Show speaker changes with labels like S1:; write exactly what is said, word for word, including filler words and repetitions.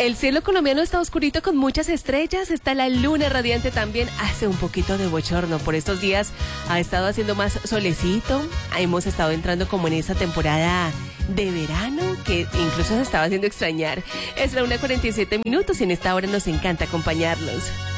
S1: El cielo colombiano está oscurito con muchas estrellas, está la luna radiante también, hace un poquito de bochorno. Por estos días ha estado haciendo más solecito, hemos estado entrando como en esa temporada de verano que incluso se estaba haciendo extrañar. Es la una cuarenta y siete minutos y en esta hora nos encanta acompañarlos.